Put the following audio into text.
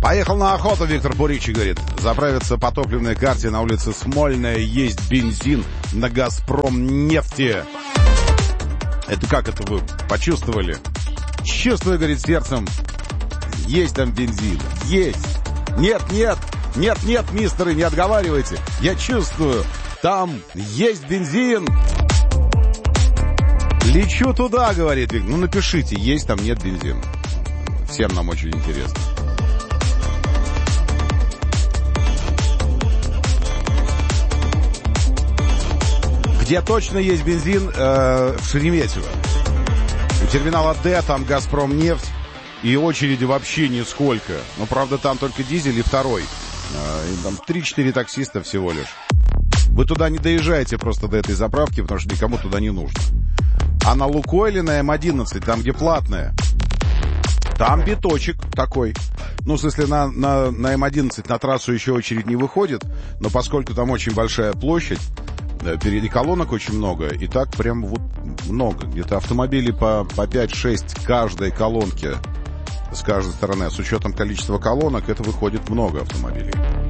Поехал на охоту, Виктор Буричи говорит. Заправиться по топливной карте на улице Смольная. Есть бензин на «Газпром» нефти. Это как это вы почувствовали? Чувствую, говорит, сердцем. Есть там бензин. Есть. Нет, мистеры, не отговаривайте. Я чувствую. Там есть бензин. Лечу туда, говорит Виктор. Ну, напишите, есть там, нет бензина. Всем нам очень интересно. Где точно есть бензин? В Шереметьево. У терминала Д, там «Газпром» нефть. И очереди вообще нисколько. Но, правда, там только дизель и второй. И там 3-4 таксиста всего лишь. Вы туда не доезжаете просто до этой заправки, потому что никому туда не нужно. А на «Лукойле» на М11, там, где платная, там биточек такой. Ну, в смысле, на М11 на трассу еще очередь не выходит. Но поскольку там очень большая площадь, впереди колонок очень много, и так прям вот много. Где-то автомобилей по 5-6 каждой колонке с каждой стороны. С учетом количества колонок это выходит много автомобилей.